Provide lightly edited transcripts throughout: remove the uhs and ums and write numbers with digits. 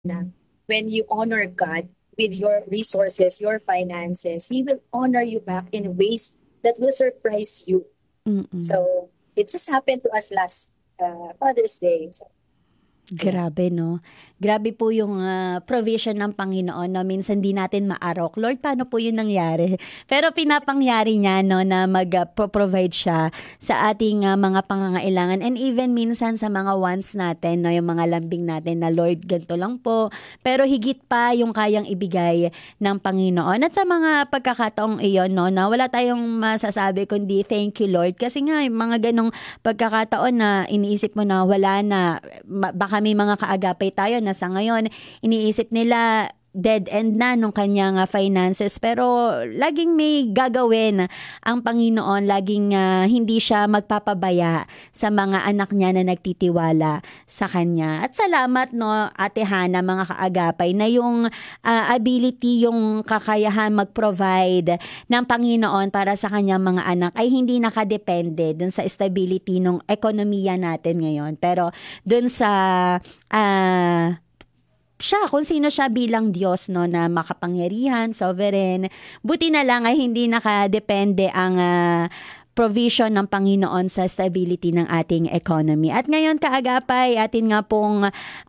na when you honor God with your resources, your finances, He will honor you back in ways that will surprise you. Mm. So it just happened to us last Father's Day. So, ayan. Grabe 'no? Grabe po yung, provision ng Panginoon 'no, minsan di natin maarok, "Lord, paano po yun nangyari?" Pero pinapangyari niya 'no na provide siya sa ating, mga pangangailangan and even minsan sa mga wants natin 'no, yung mga lambing natin na, "Lord, ganito lang po." Pero higit pa yung kayang ibigay ng Panginoon at sa mga pagkakataong iyon 'no, na wala tayong masasabi kundi, "Thank you Lord." Kasi nga yung mga gano'ng pagkakataon na iniisip mo na wala na, baka may mga kaagapay tayo na sa ngayon iniisip nila dead end na nung kanyang finances pero laging may gagawin ang Panginoon, laging hindi siya magpapabaya sa mga anak niya na nagtitiwala sa kanya. At salamat no Ate Hana, mga kaagapay na yung ability, yung kakayahan mag-provide ng Panginoon para sa kanyang mga anak ay hindi nakadepende dun sa stability ng ekonomiya natin ngayon. Pero dun sa ah, siya, kung sino siya bilang Diyos no na makapangyarihan, sovereign. Buti na lang ay hindi nakadepende ang provision ng Panginoon sa stability ng ating economy. At ngayon kaagapay, atin nga pong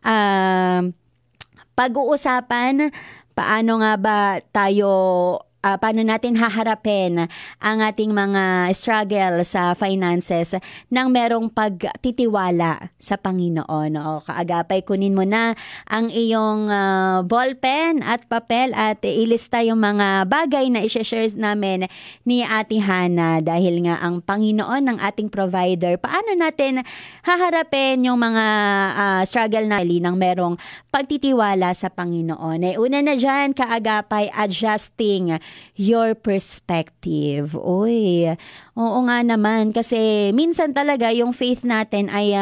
pag-uusapan paano nga ba tayo paano natin haharapin ang ating mga struggle sa finances nang merong pagtitiwala sa Panginoon. O kaagapay, kunin mo na ang iyong ballpen at papel at ilista yung mga bagay na i-share namin ni Ate Hana dahil nga ang Panginoon ng ating provider. Paano natin haharapin yung mga struggle na nang merong pagtitiwala sa Panginoon? Una na dyan, kaagapay, adjusting your perspective. Uy, oo nga naman. Kasi minsan talaga yung faith natin ay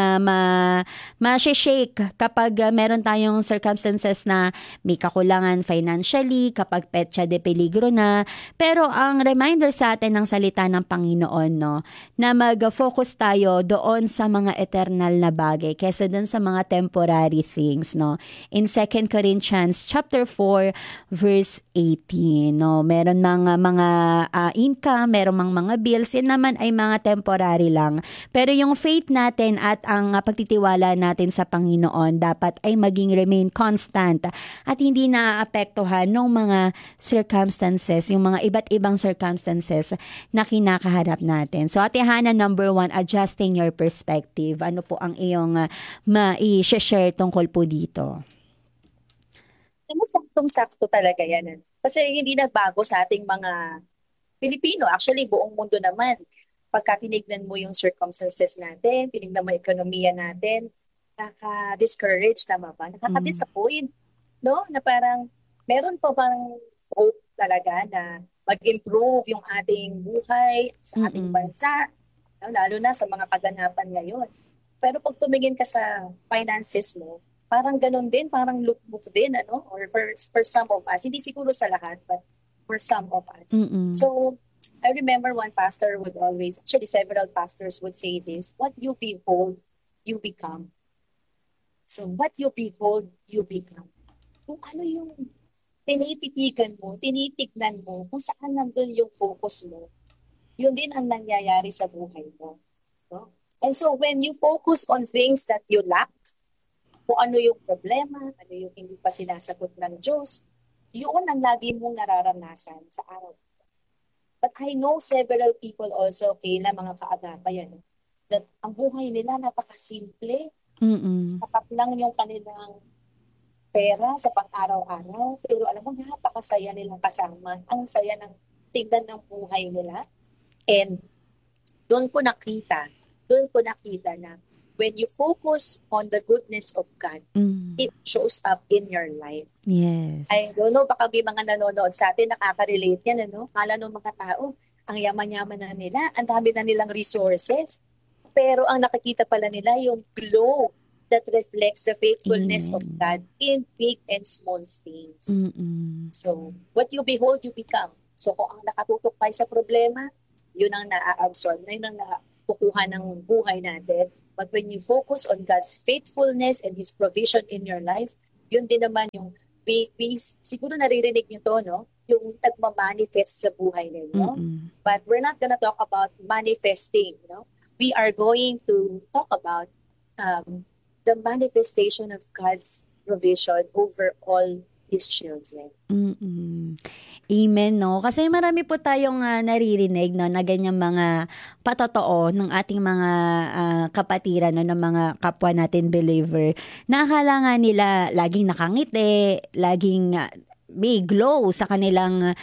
ma-shake kapag meron tayong circumstances na may kakulangan financially, kapag petsa de peligro na. Pero ang reminder sa atin ng salita ng Panginoon, no, na mag-focus tayo doon sa mga eternal na bagay kaysa doon sa mga temporary things, no. In 2 Corinthians chapter 4 verse 18, no, meron mga income, meron mga bills, yan naman ay mga temporary lang. Pero yung faith natin at ang pagtitiwala natin sa Panginoon dapat ay maging remain constant at hindi naaapektuhan ng mga circumstances, yung mga iba't ibang circumstances na kinakaharap natin. So Ate Hana, number 1, adjusting your perspective. Ano po ang iyong mai-share tungkol po dito? Alam saktong-sakto talaga yan. Kasi hindi nagbago sa ating mga Pilipino. Actually, buong mundo naman. Pagka tinignan mo yung circumstances natin, tinignan mo yung ekonomiya natin, nakaka-discourage, tama ba? Mm. Nakaka-disappoint, no? Na parang meron pa bang hope talaga na mag-improve yung ating buhay sa ating Mm-mm. bansa, no? Lalo na sa mga kaganapan ngayon. Pero pag tumingin ka sa finances mo, parang ganun din, parang lookbook din, ano? Or for some of us, hindi siguro sa lahat, but for some of us. Mm-mm. So, I remember one pastor would always, actually several pastors would say this, what you behold, you become. So, what you behold, you become. Kung ano yung tinititigan mo, tinitignan mo, kung saan nandun yung focus mo, yun din ang nangyayari sa buhay mo. No? And so, when you focus on things that you lack, kung ano yung problema, ano yung hindi pa sinasagot ng Diyos, yun ang lagi mong nararanasan sa araw. But I know several people also, Kayla, mga kaagapay, ano, that ang buhay nila napakasimple. Mm-mm. Sapat lang yung kanilang pera sa pang-araw-araw. Pero alam mo, napakasaya nilang kasama. Ang saya ng tignan ng buhay nila. And doon ko nakita, doon ko nakita na when you focus on the goodness of God, Mm. it shows up in your life. I Yes. don't know, baka may mga nanonood sa atin, nakaka-relate yan, ano? Kala ng mga tao, ang yaman-yaman na nila, ang dami na nilang resources. Pero ang nakikita pala nila yung glow that reflects the faithfulness of Amen. God in big and small things. Mm-mm. So, what you behold, you become. So, kung ang nakatutok tayo sa problema, yun ang na-absorb, yun ang nakukuha ng buhay natin. But when you focus on God's faithfulness and His provision in your life, Yun din naman yung, siguro naririnig niyo to, no? Yung nagmamanifest sa buhay ninyo. Mm-mm. But we're not gonna talk about manifesting, you know? We are going to talk about the manifestation of God's provision over all His children. Mm. Amen, no? Kasi marami po tayong naririnig, no, na ganyang mga patotoo ng ating mga kapatiran, no, ng mga kapwa natin believer. Na akala nga nila laging nakangiti, laging may glow sa kanilang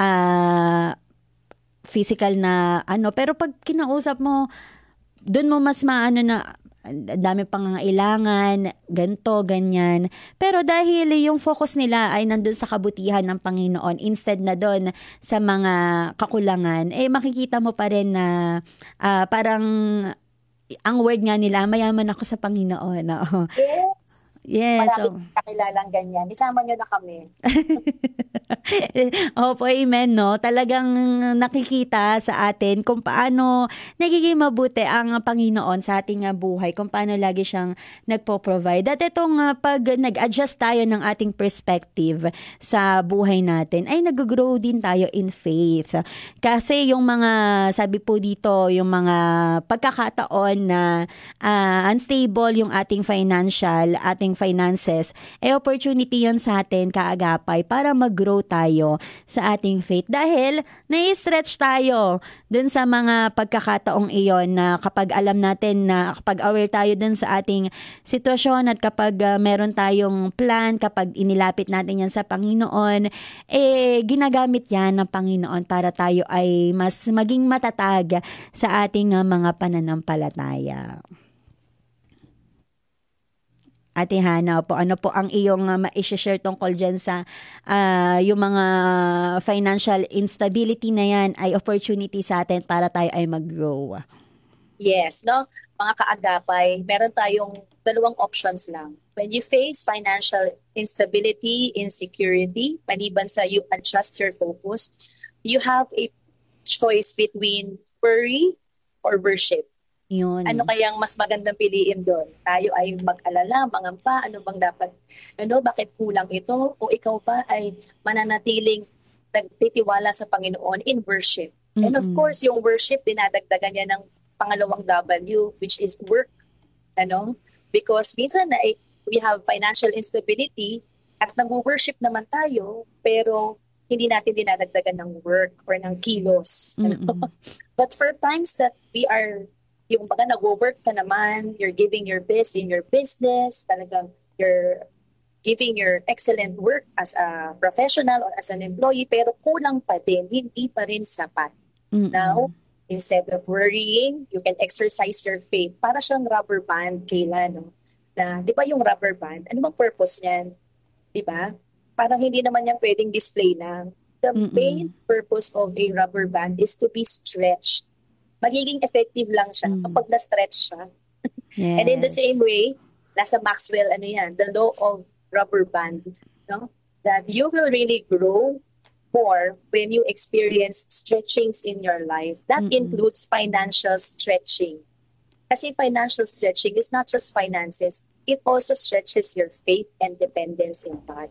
physical na ano. Pero pag kinausap mo, doon mo mas maano na dami pangangailangan, ganto, ganyan. Pero dahil yung focus nila ay nandun sa kabutihan ng Panginoon instead na doon sa mga kakulangan, makikita mo pa rin na parang ang word nga nila, mayaman ako sa Panginoon. Oo. Yes. Yes. Maraming kakilalang ganyan. Isama nyo na kami. Opo, amen, no? Talagang nakikita sa atin kung paano nagiging mabuti ang Panginoon sa ating buhay, kung paano lagi siyang nagpo-provide. At itong pag nag-adjust tayo ng ating perspective sa buhay natin, ay nag-grow din tayo in faith. Kasi yung mga, sabi po dito, yung mga pagkakataon na unstable yung ating finances, opportunity yon sa atin, kaagapay, para mag-grow tayo sa ating faith. Dahil nai-stretch tayo dun sa mga pagkakataong iyon na kapag alam natin na kapag aware tayo dun sa ating sitwasyon at kapag meron tayong plan, kapag inilapit natin yan sa Panginoon, ginagamit yan ng Panginoon para tayo ay mas maging matatag sa ating mga pananampalataya. Ate Hana, ano po ang iyong ma-share tungkol dyan sa yung mga financial instability na yan ay opportunity sa atin para tayo ay mag-grow? Yes, no? Mga kaagapay, meron tayong dalawang options lang. When you face financial instability, insecurity, maliban sa you adjust your focus, you have a choice between worry or worship. Yun. Ano kayang mas magandang piliin doon? Tayo ay mag-alala, mangamba, ano bang dapat, bakit kulang ito? O ikaw ba ay mananatiling nagtitiwala sa Panginoon in worship? Mm-mm. And of course, yung worship, dinadagdagan niya ng pangalawang W, which is work. Because minsan na we have financial instability at nag-worship naman tayo, pero hindi natin dinadagdagan ng work or ng kilos. But for times that we are yung baga nag-work ka naman, you're giving your best in your business, talagang you're giving your excellent work as a professional or as an employee, pero kulang pa din, hindi pa rin sapat. Mm-mm. Now, instead of worrying, you can exercise your faith. Para siyang rubber band, Kayla, no? Na, di ba yung rubber band, ano bang purpose niyan? Di ba? Parang hindi naman yan pwedeng display lang. The main purpose of a rubber band is to be stretched. Magiging effective lang siya kapag na-stretch siya. Yes. And in the same way, nasa Maxwell, the law of rubber band, no? That you will really grow more when you experience stretchings in your life. That includes financial stretching. Kasi financial stretching is not just finances, it also stretches your faith and dependence in God.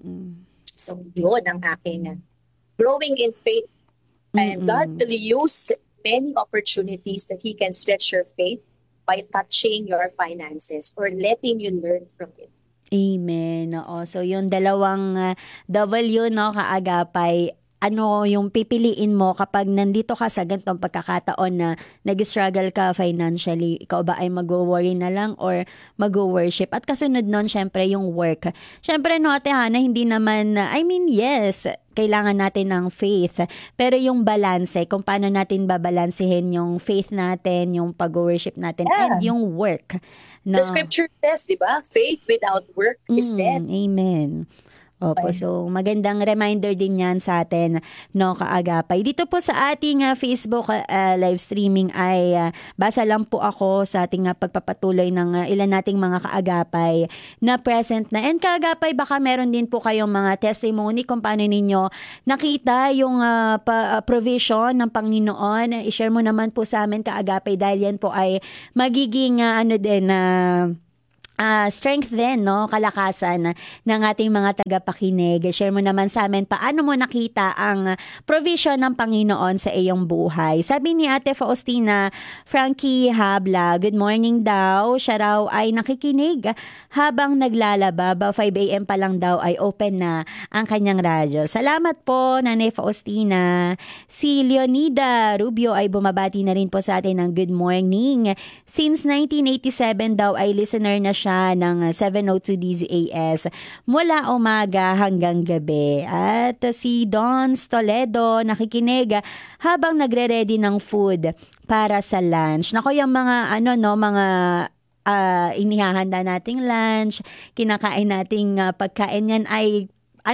So yun ang aking growing in faith. And God will use many opportunities that He can stretch your faith by touching your finances or letting you learn from it. Amen. Oo. So yung dalawang W, no, kaagapay, ano yung pipiliin mo kapag nandito ka sa ganitong pagkakataon na nag-struggle ka financially? Ikaw ba ay mag-worry na lang or mag-worship? At kasunod nun, syempre, yung work. Syempre, no, Ate Hana, hindi naman, yes, kailangan natin ng faith. Pero yung balance, kung paano natin babalansehin yung faith natin, yung pag-worship natin, and yung work. No? The scripture says, di ba? Faith without work is dead. Amen. Opo, so magandang reminder din yan sa atin, no, kaagapay. Dito po sa ating Facebook live streaming ay basa lang po ako sa ating pagpapatuloy ng ilan nating mga kaagapay na present na. And kaagapay, baka meron din po kayong mga testimony kung paano ninyo nakita yung provision ng Panginoon. I-share mo naman po sa amin, kaagapay, dahil yan po ay magiging strength din, no? Kalakasan ng ating mga tagapakinig. Share mo naman sa amin paano mo nakita ang provision ng Panginoon sa iyong buhay. Sabi ni Ate Faustina Frankie Habla, good morning daw. Siya raw ay nakikinig habang naglalaba. 5 a.m. pa lang daw ay open na ang kanyang radyo. Salamat po, Nanay Faustina. Si Leonida Rubio ay bumabati na rin po sa atin ng good morning. Since 1987 daw ay listener na siya ng 702 DZAS mula umaga hanggang gabi. At si Don Toledo nakikinig habang nagre-ready ng food para sa lunch. Nako, yung mga mga inihahanda nating lunch, kinakain nating pagkain yan ay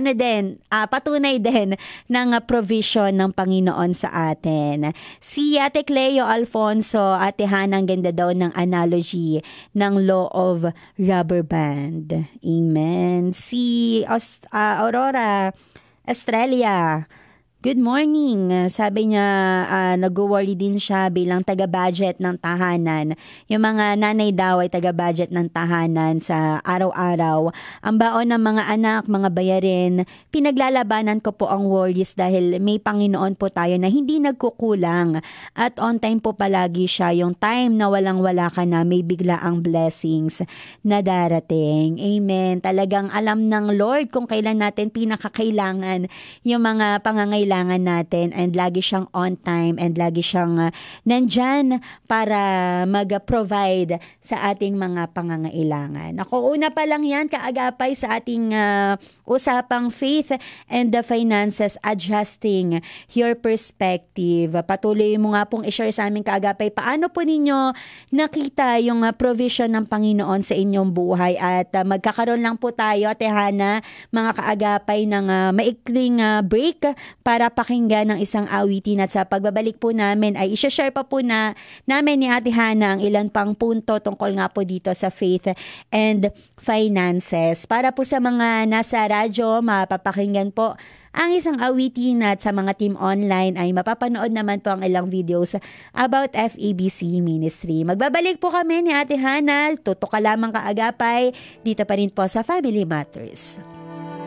patunay din ng provision ng Panginoon sa atin. Si Ate Cleo Alfonso, Ate Hana, ang ganda daw ng analogy ng law of rubber band. Amen. Si Aurora Estrella, good morning. Sabi niya, nag-worry din siya bilang taga-budget ng tahanan. Yung mga nanay daw ay taga-budget ng tahanan sa araw-araw. Ang baon ng mga anak, mga bayarin, pinaglalabanan ko po ang worries dahil may Panginoon po tayo na hindi nagkukulang. At on time po palagi siya. Yung time na walang-wala ka na, may bigla ang blessings na darating. Amen. Talagang alam ng Lord kung kailan natin pinakakailangan yung mga pangangailangan natin, and lagi siyang on time and lagi siyang nandyan para mag-provide sa ating mga pangangailangan. Ako, una pa lang yan, kaagapay sa ating usapang faith and the finances, adjusting your perspective. Patuloy mo nga pong i-share sa aming kaagapay paano po ninyo nakita yung provision ng Panginoon sa inyong buhay, at magkakaroon lang po tayo, Ate Hana, mga kaagapay ng maikling break para pakinggan ng isang awitin, at sa pagbabalik po namin ay i-share pa po namin ni Ate Hana ang ilan pang punto tungkol nga po dito sa faith and finances. Para po sa mga nasa radyo, mapapakinggan po ang isang awitin, at sa mga team online ay mapapanood naman po ang ilang videos about FEBC Ministry. Magbabalik po kami ni Ate Hana, tutok ka lamang kaagapay, dito pa rin po sa Family Matters.